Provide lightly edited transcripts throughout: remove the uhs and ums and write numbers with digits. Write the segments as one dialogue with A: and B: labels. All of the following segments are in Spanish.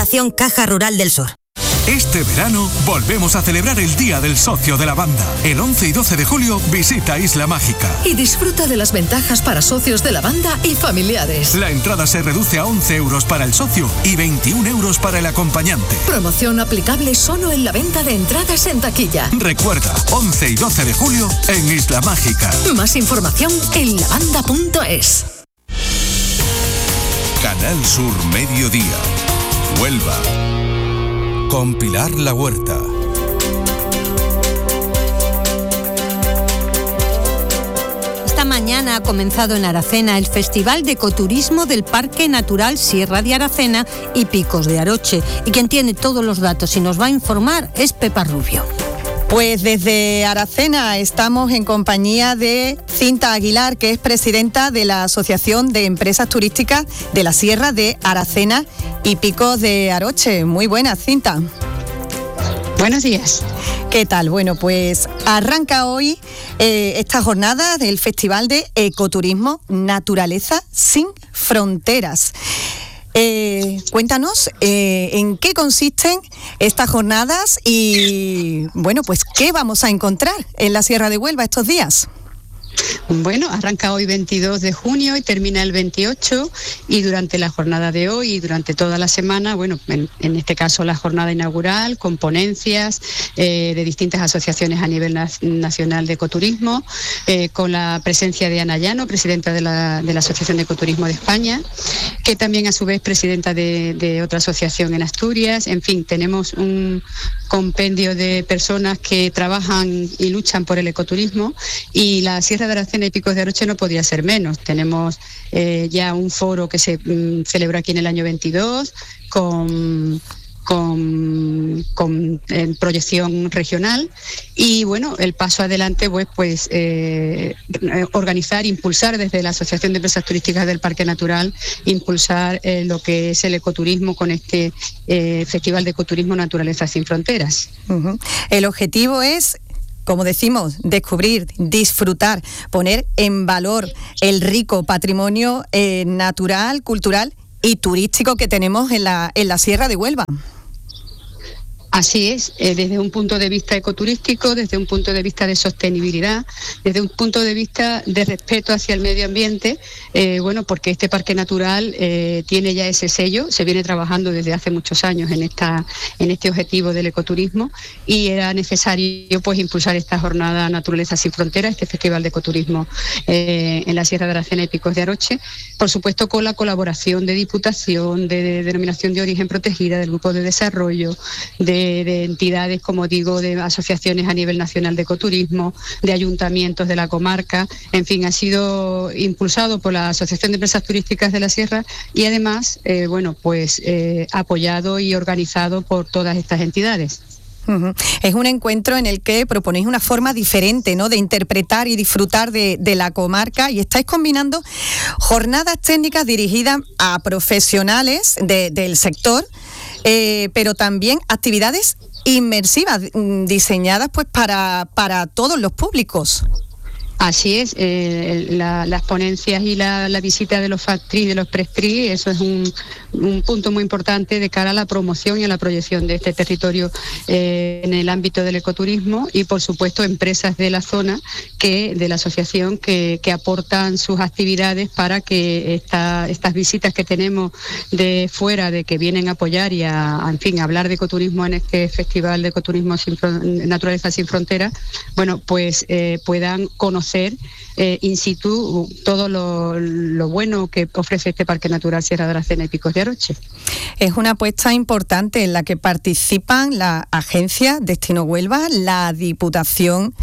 A: Caja Rural del Sur.
B: Este verano volvemos a celebrar el Día del Socio de la Banda. El 11 y 12 de julio visita Isla Mágica.
C: Y disfruta de las ventajas para socios de la banda y familiares.
B: La entrada se reduce a 11 euros para el socio y 21 euros para el acompañante.
C: Promoción aplicable solo en la venta de entradas en taquilla.
B: Recuerda, 11 y 12 de julio en Isla Mágica.
C: Más información en lavanda.es.
B: Canal Sur Mediodía. Huelva. Con Pilar La Huerta.
D: Esta mañana ha comenzado en Aracena el Festival de Ecoturismo del Parque Natural Sierra de Aracena y Picos de Aroche. Y quien tiene todos los datos y nos va a informar es Pepa Rubio.
E: Pues desde Aracena estamos en compañía de Cinta Aguilar, que es presidenta de la Asociación de Empresas Turísticas de la Sierra de Aracena y Picos de Aroche. Muy buenas, Cinta.
F: Buenos días.
E: ¿Qué tal? Bueno, pues arranca hoy esta jornada del Festival de Ecoturismo Naturaleza Sin Fronteras. Cuéntanos en qué consisten estas jornadas y, bueno, pues qué vamos a encontrar en la Sierra de Huelva estos días.
F: Bueno, arranca hoy 22 de junio y termina el 28, y durante la jornada de hoy y durante toda la semana, bueno, en este caso la jornada inaugural con ponencias de distintas asociaciones a nivel nacional de ecoturismo, con la presencia de Ana Llano, presidenta de la Asociación de Ecoturismo de España, que también a su vez presidenta de otra asociación en Asturias. En fin, tenemos un compendio de personas que trabajan y luchan por el ecoturismo, y la Sierra de Aracena y Picos de Aroche no podía ser menos. Tenemos ya un foro que se celebró aquí en el año 22 con proyección regional, y bueno, el paso adelante pues organizar, impulsar desde la Asociación de Empresas Turísticas del Parque Natural, impulsar lo que es el ecoturismo con este Festival de Ecoturismo Naturaleza Sin Fronteras.
E: Uh-huh. El objetivo es, como decimos, descubrir, disfrutar, poner en valor el rico patrimonio natural, cultural y turístico que tenemos en la Sierra de Huelva.
F: Así es, desde un punto de vista ecoturístico, desde un punto de vista de sostenibilidad, desde un punto de vista de respeto hacia el medio ambiente, bueno, porque este parque natural tiene ya ese sello, se viene trabajando desde hace muchos años en este objetivo del ecoturismo, y era necesario pues impulsar esta jornada Naturaleza Sin Fronteras, este Festival de Ecoturismo en la Sierra de Aracena y Picos de Aroche, por supuesto con la colaboración de Diputación, de Denominación de Origen Protegida, del Grupo de Desarrollo, de entidades, como digo, de asociaciones a nivel nacional de ecoturismo, de ayuntamientos de la comarca. En fin, ha sido impulsado por la Asociación de Empresas Turísticas de la Sierra y además, bueno, pues apoyado y organizado por todas estas entidades.
E: Uh-huh. Es un encuentro en el que proponéis una forma diferente, ¿no?, de interpretar y disfrutar de la comarca, y estáis combinando jornadas técnicas dirigidas a profesionales del sector, pero también actividades inmersivas diseñadas pues para todos los públicos.
F: Así es, las ponencias y la visita de los FACTRI y de los PRESPRI, eso es un punto muy importante de cara a la promoción y a la proyección de este territorio en el ámbito del ecoturismo, y por supuesto empresas de la zona, de la asociación, que aportan sus actividades para que estas visitas que tenemos de fuera, de que vienen a apoyar y en fin, a hablar de ecoturismo en este Festival de Ecoturismo Naturaleza Sin Fronteras, bueno, pues puedan conocer in situ todo lo bueno que ofrece este Parque Natural Sierra de Aracena y Picos de Aroche.
E: Es una apuesta importante en la que participan la Agencia Destino Huelva, la Diputación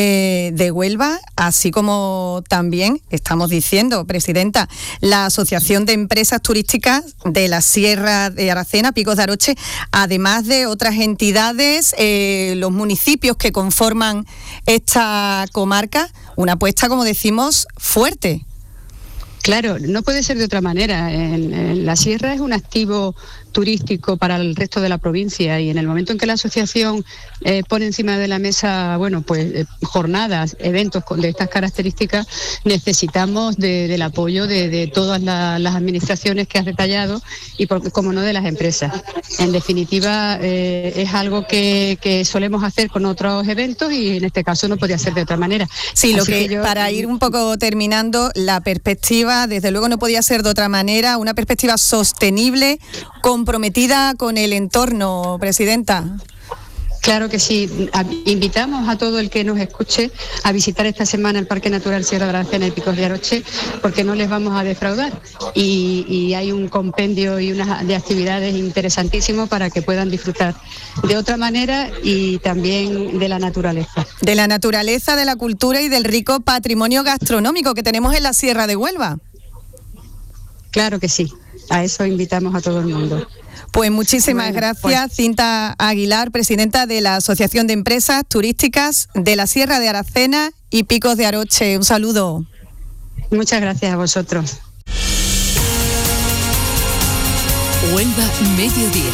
E: de Huelva, así como también, estamos diciendo, Presidenta, la Asociación de Empresas Turísticas de la Sierra de Aracena, Picos de Aroche, además de otras entidades, los municipios que conforman esta comarca. Una apuesta, como decimos, fuerte.
F: Claro, no puede ser de otra manera. La sierra es un activo turístico para el resto de la provincia, y en el momento en que la asociación pone encima de la mesa, bueno, pues jornadas, eventos de estas características, necesitamos del apoyo de todas las administraciones que has detallado y, como no, de las empresas. En definitiva, es algo que solemos hacer con otros eventos y en este caso no podía ser de otra manera.
E: Sí, para ir un poco terminando, la perspectiva, desde luego no podía ser de otra manera, una perspectiva sostenible, comprometida con el entorno, Presidenta.
F: Claro que sí. Invitamos a todo el que nos escuche a visitar esta semana el Parque Natural Sierra de Aracena y Picos de Aroche, porque no les vamos a defraudar. Y hay un compendio y unas de actividades interesantísimos para que puedan disfrutar de otra manera y también de la naturaleza.
E: De la naturaleza, de la cultura y del rico patrimonio gastronómico que tenemos en la Sierra de Huelva.
F: Claro que sí. A eso invitamos a todo el mundo.
E: Pues muchísimas gracias, Cinta Aguilar, presidenta de la Asociación de Empresas Turísticas de la Sierra de Aracena y Picos de Aroche. Un saludo.
F: Muchas gracias a vosotros.
C: Huelva Mediodía.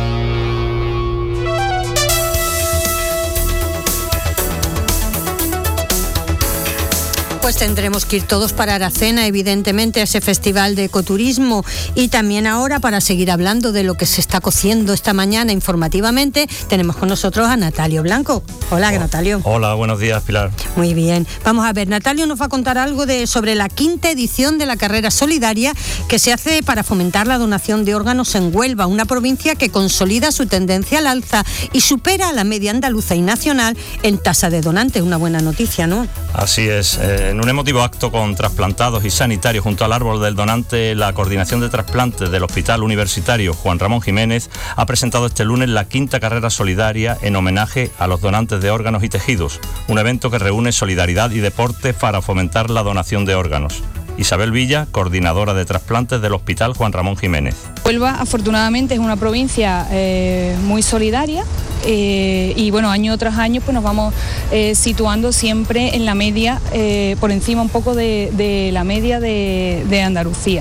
D: Pues tendremos que ir todos para Aracena, evidentemente, a ese festival de ecoturismo, y también ahora, para seguir hablando de lo que se está cociendo esta mañana informativamente, tenemos con nosotros a Natalio Blanco. Hola, Natalio.
A: Hola, buenos días, Pilar.
D: Muy bien. Vamos a ver, Natalio nos va a contar algo sobre la 5ª edición de la carrera solidaria que se hace para fomentar la donación de órganos en Huelva, una provincia que consolida su tendencia al alza y supera a la media andaluza y nacional en tasa de donantes. Una buena noticia, ¿no?
A: Así es. En un emotivo acto con trasplantados y sanitarios junto al árbol del donante, la Coordinación de Trasplantes del Hospital Universitario Juan Ramón Jiménez ha presentado este lunes la 5ª carrera solidaria en homenaje a los donantes de órganos y tejidos, un evento que reúne solidaridad y deporte para fomentar la donación de órganos. Isabel Villa, coordinadora de trasplantes del Hospital Juan Ramón Jiménez.
G: Huelva, afortunadamente, es una provincia muy solidaria y bueno, año tras año pues nos vamos situando siempre en la media, por encima un poco de la media de Andalucía.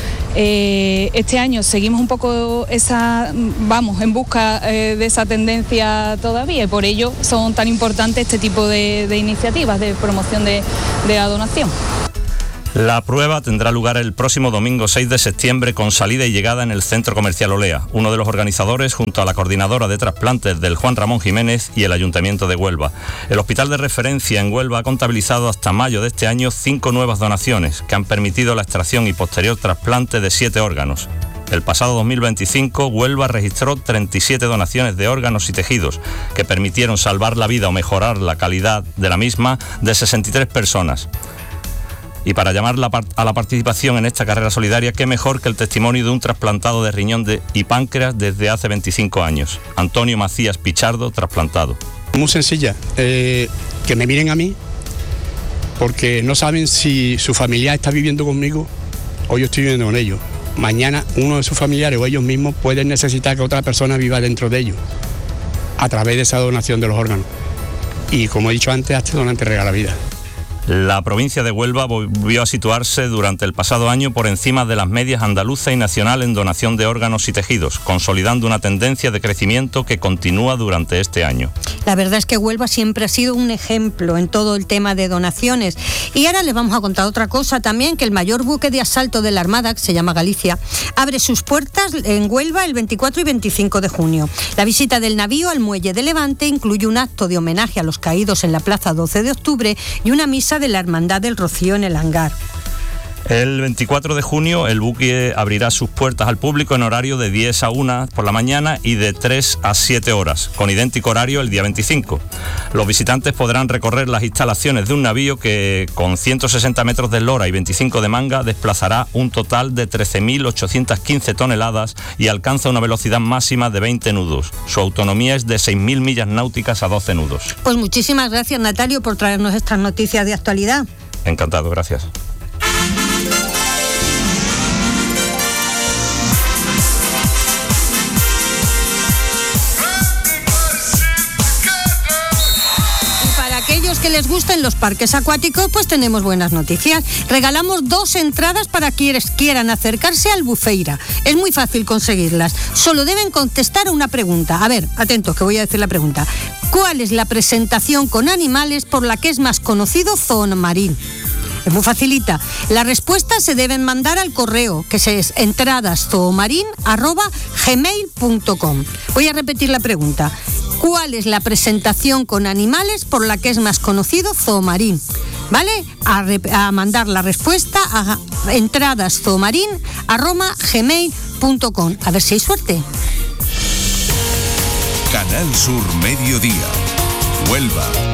G: Este año seguimos un poco vamos en busca de esa tendencia todavía, y por ello son tan importantes este tipo de iniciativas de promoción de la donación.
A: La prueba tendrá lugar el próximo domingo 6 de septiembre con salida y llegada en el Centro Comercial Olea, uno de los organizadores junto a la coordinadora de trasplantes del Juan Ramón Jiménez y el Ayuntamiento de Huelva. El hospital de referencia en Huelva ha contabilizado hasta mayo de este año 5 nuevas donaciones que han permitido la extracción y posterior trasplante de 7 órganos. El pasado 2025, Huelva registró 37 donaciones de órganos y tejidos que permitieron salvar la vida o mejorar la calidad de la misma de 63 personas. Y para llamar a la participación en esta carrera solidaria, qué mejor que el testimonio de un trasplantado de riñón y páncreas desde hace 25 años. Antonio Macías Pichardo, trasplantado.
H: Muy sencilla, que me miren a mí, porque no saben si su familiar está viviendo conmigo o yo estoy viviendo con ellos. Mañana uno de sus familiares o ellos mismos pueden necesitar que otra persona viva dentro de ellos, a través de esa donación de los órganos. Y como he dicho antes, este donante regala vida.
A: La provincia de Huelva volvió a situarse durante el pasado año por encima de las medias andaluza y nacional en donación de órganos y tejidos, consolidando una tendencia de crecimiento que continúa durante este año.
D: La verdad es que Huelva siempre ha sido un ejemplo en todo el tema de donaciones. Y ahora les vamos a contar otra cosa también, que el mayor buque de asalto de la Armada, que se llama Galicia, abre sus puertas en Huelva el 24 y 25 de junio. La visita del navío al muelle de Levante incluye un acto de homenaje a los caídos en la Plaza 12 de octubre y una misa de la Hermandad del Rocío en el hangar.
A: El 24 de junio el buque abrirá sus puertas al público en horario de 10 a 1 por la mañana y de 3 a 7 horas, con idéntico horario el día 25. Los visitantes podrán recorrer las instalaciones de un navío que, con 160 metros de eslora y 25 de manga, desplazará un total de 13.815 toneladas y alcanza una velocidad máxima de 20 nudos. Su autonomía es de 6.000 millas náuticas a 12 nudos.
D: Pues muchísimas gracias, Natalio, por traernos estas noticias de actualidad.
A: Encantado, gracias.
D: que les gusten los parques acuáticos, pues tenemos buenas noticias. Regalamos 2 entradas para quienes quieran acercarse al Bufeira. Es muy fácil conseguirlas. Solo deben contestar a una pregunta. A ver, atentos, que voy a decir la pregunta. ¿Cuál es la presentación con animales por la que es más conocido Zoomarín? Es muy facilita. Las respuestas se deben mandar al correo, que es entradaszoomarin@gmail.com. Voy a repetir la pregunta. ¿Cuál es la presentación con animales por la que es más conocido Zoomarín? ¿Vale? A mandar la respuesta a entradaszoomarin@gmail.com. A ver si hay suerte.
B: Canal Sur Mediodía. Huelva.